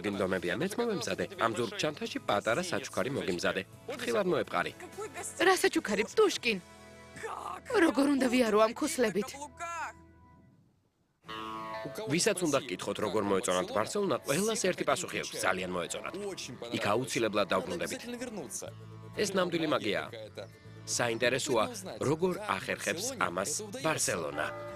მოგიმდომებია, მეც მომემზადე. ამ ზურგ ჩანთაში პატარა საჩუქარი მოგიმზადე. ხილად მოეპყარი. რა საჩუქარი, პტუშკინ? როგორ უნდა ვიარო ამ ქუსლებით? ვისაც უნდა გკითხოთ, როგორ მოეწონათ ბარსელონა, ყველას ერთი პასუხი აქვს, ძალიან მოეწონათ. იქ აუცილებლად დავბრუნდებით. ეს ნამდვილი მაგიაა. საინტერესოა, როგორ ახერხებს ამას ბარსელონა.